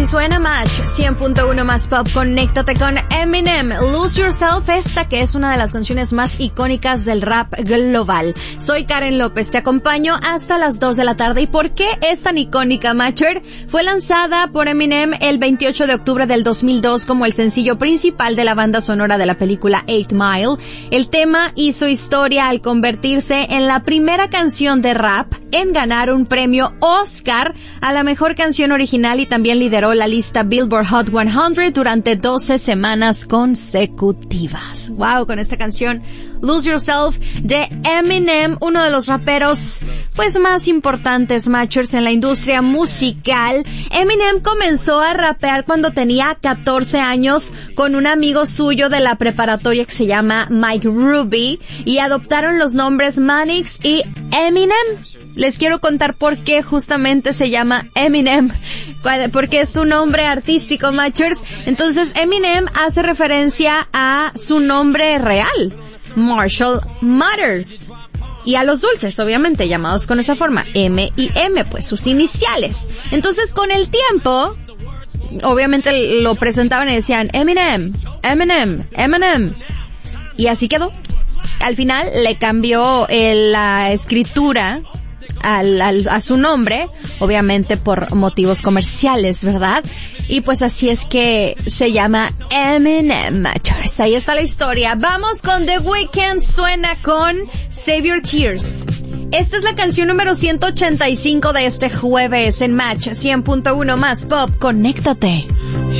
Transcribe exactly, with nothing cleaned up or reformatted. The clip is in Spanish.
Así suena Match, cien punto uno más pop. Conéctate con Eminem, Lose Yourself, esta que es una de las canciones más icónicas del rap global. Soy Karen López, te acompaño hasta las dos de la tarde. ¿Y por qué es tan icónica, Matcher? Fue lanzada por Eminem el veintiocho de octubre del dos mil dos como el sencillo principal de la banda sonora de la película Eight Mile. El tema hizo historia al convertirse en la primera canción de rap en ganar un premio Oscar a la mejor canción original y también lideró la lista Billboard Hot cien durante doce semanas consecutivas. Wow, con esta canción Lose Yourself de Eminem, uno de los raperos pues más importantes, Matchers, en la industria musical. Eminem comenzó a rapear cuando tenía catorce años con un amigo suyo de la preparatoria que se llama Mike Ruby y adoptaron los nombres Manix y Eminem. Les quiero contar por qué justamente se llama Eminem, porque es su nombre artístico, Matchers. Entonces Eminem hace referencia a su nombre real, Marshall Mathers, y a los dulces, obviamente, llamados con esa forma, M y M, pues sus iniciales. Entonces, con el tiempo, obviamente lo presentaban y decían Eminem, Eminem, Eminem, y así quedó. Al final le cambió el, la escritura Al, al, a su nombre, obviamente por motivos comerciales, ¿verdad? Y pues así es que se llama Eminem Matchers. Ahí está la historia. Vamos con The Weeknd, suena con Save Your Tears. Esta es la canción número ciento ochenta y cinco de este jueves en Match cien punto uno más pop. Conéctate.